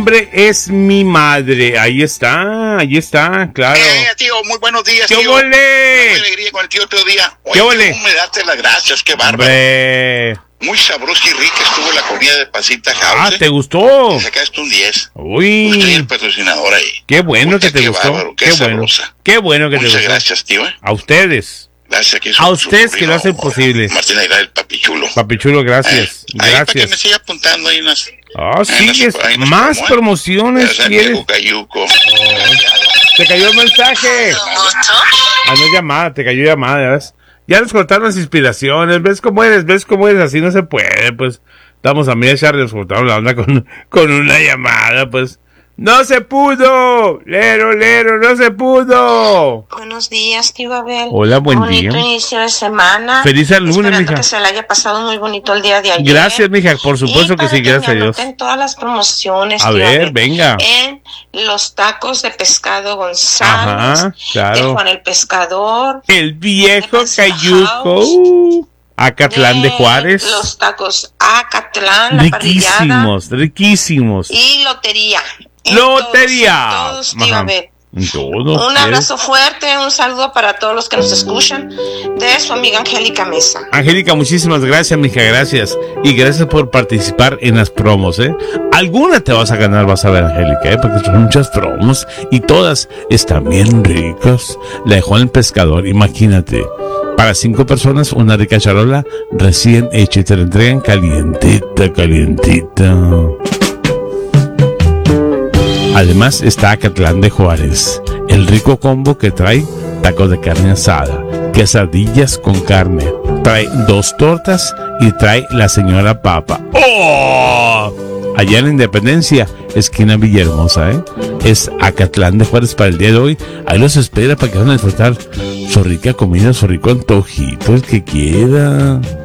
nombre es mi madre. Ahí está, claro. Tío, muy buenos días, ¡Qué tío! ole! Una alegría con el tío otro día. Oye, ¿Qué ole? ¿cómo me daste las gracias? ¡Qué bárbaro! ¡Hombre! Muy sabrosa y rica estuvo la comida de Pasita House. ¿Te gustó? Me sacaste un 10. Uy. Estoy el patrocinador ahí. Qué bueno. Puta, que te qué gustó. Bárbaro, qué bueno. sabrosa. Qué bueno que te gustó. Muchas gracias, tío. A ustedes. Gracias que A ustedes que lo hacen posible. Martín Aguilar, el papichulo. Papichulo, gracias. Ahí para que me Gracias. siga apuntando ahí unas... Sigues. Más promociones quieres. Te cayó el mensaje. No es llamada, te cayó llamada, ¿ves? Ya les cortaron las inspiraciones, ¿ves cómo eres? Así no se puede, pues. Estamos a media charla y nos cortaron la onda con una llamada, pues. ¡No se pudo! ¡Lero, no se pudo! Buenos días, tío Abel. Hola, buen bonito día. Inicio de semana. Feliz lunes, Esperando mija. que se le haya pasado muy bonito el día de ayer. Gracias, mija, por supuesto que sí, gracias a Dios. En todas las promociones. A tío ver, Abel. venga. En los tacos de pescado González. Ajá, claro. De Juan el Pescador. El viejo de Cayuco. Acatlán de Juárez. Los tacos Acatlán, la Riquísimos, riquísimos. y lotería. ¡Lotería! Todos, tío Ajá. Abel. En todo. Un abrazo fuerte, un saludo para todos los que nos escuchan, de su amiga Angélica Mesa. Angélica, muchísimas gracias, mija, gracias. Y gracias por participar en las promos, ¿eh? Alguna te vas a ganar, vas a ver, Angélica, porque son muchas promos y todas están bien ricas. La de Juan el Pescador, imagínate. Para 5 personas, una rica charola recién hecha y te la entregan calientita. Además está Acatlán de Juárez, el rico combo que trae tacos de carne asada, quesadillas con carne, trae 2 tortas y trae la señora papa. ¡Oh! Allá en la Independencia, esquina Villahermosa, es Acatlán de Juárez para el día de hoy. Ahí los espera para que van a disfrutar su rica comida, su rico antojito, el que quiera.